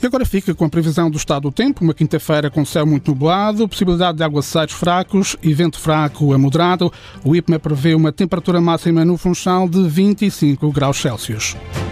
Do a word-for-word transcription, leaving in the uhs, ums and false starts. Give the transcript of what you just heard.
E agora fica com a previsão do estado do tempo, uma quinta-feira com céu muito nublado, possibilidade de aguaceiros fracos e vento fraco a moderado. O IPMA prevê uma temperatura máxima no Funchal de vinte e cinco graus Celsius.